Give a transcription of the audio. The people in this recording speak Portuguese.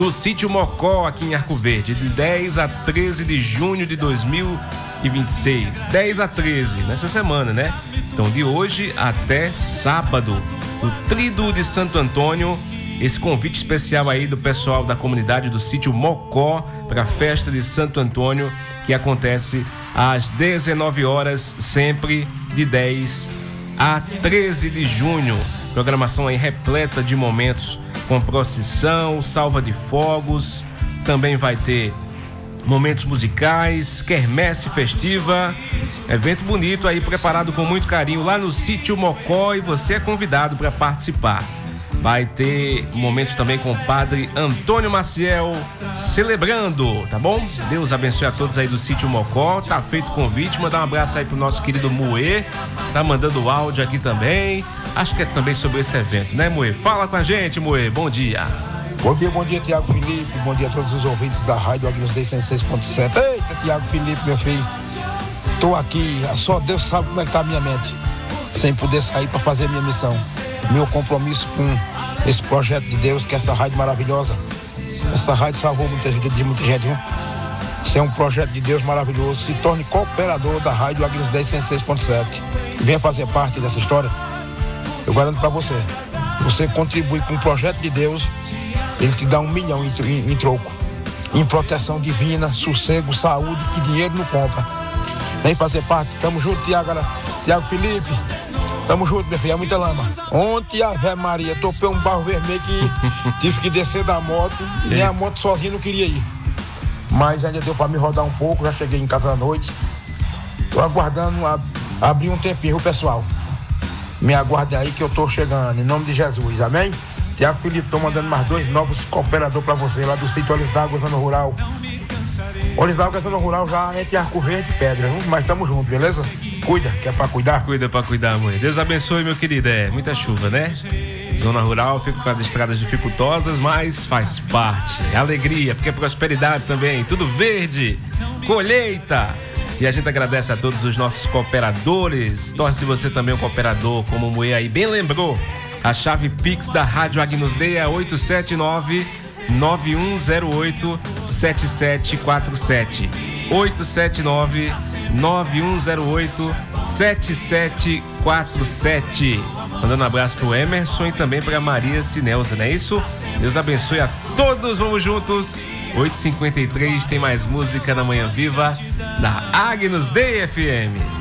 no Sítio Mocó, aqui em Arco Verde, de 10 a 13 de junho de 2026. 10 a 13, nessa semana, né? Então, de hoje até sábado, o Tríduo de Santo Antônio. Esse convite especial aí do pessoal da comunidade do Sítio Mocó para a festa de Santo Antônio, que acontece às 19 horas, sempre de 10 a 13 de junho. Programação aí repleta de momentos com procissão, salva de fogos, também vai ter momentos musicais, quermesse festiva, evento bonito aí preparado com muito carinho lá no Sítio Mocó, e você é convidado para participar. Vai ter momentos também com o padre Antônio Maciel celebrando, tá bom? Deus abençoe a todos aí do Sítio Mocó. Tá feito o convite, mandar um abraço aí pro nosso querido Moê, tá mandando áudio aqui também. Acho que é também sobre esse evento, né, Moê? Fala com a gente, Moê, bom dia. Bom dia, Tiago Felipe, bom dia a todos os ouvintes da Rádio Agnus Dei 106.7. Eita, Tiago Felipe, meu filho, tô aqui, só Deus sabe como é que tá a minha mente, sem poder sair para fazer a minha missão, meu compromisso com esse projeto de Deus, que é essa rádio maravilhosa. Essa rádio salvou muita vida de muita gente, viu? Isso é um projeto de Deus maravilhoso. Se torne cooperador da Rádio Agnus Dei 106.7. Venha fazer parte dessa história. Eu garanto para você. Você contribui com o projeto de Deus, ele te dá 1 milhão em troco. Em proteção divina, sossego, saúde, que dinheiro não compra. Vem fazer parte. Tamo junto, Tiago Felipe. Tamo junto, meu filho, é muita lama. Ontem, Ave Maria, topei um barro vermelho que tive que descer da moto, e nem a moto sozinha não queria ir. Mas ainda deu pra me rodar um pouco, já cheguei em casa à noite. Tô aguardando abrir um tempinho, pessoal. Me aguarde aí que eu tô chegando, em nome de Jesus, amém? Tiago Felipe, tô mandando mais 2 novos cooperadores pra você, lá do sítio Olhos d'Água, Zona Rural. Olhos d'Água, Zona Rural, já entre Arco Verde e Pedra, viu? Mas tamo junto, beleza? Cuida, que é pra cuidar? Cuida pra cuidar, mãe. Deus abençoe, meu querido. É muita chuva, né? Zona Rural, fico com as estradas dificultosas, mas faz parte. É alegria, porque é prosperidade também. Tudo verde, colheita. E a gente agradece a todos os nossos cooperadores. Torne-se você também um cooperador, como o Moê aí bem lembrou. A chave Pix da Rádio Agnus Dei é 879-9108-7747. 879-9108-7747. Mandando um abraço pro Emerson e também pra Maria Sinelza, não é isso? Deus abençoe a todos, vamos juntos. 8h53, tem mais música na Manhã Viva da Agnus Dei FM.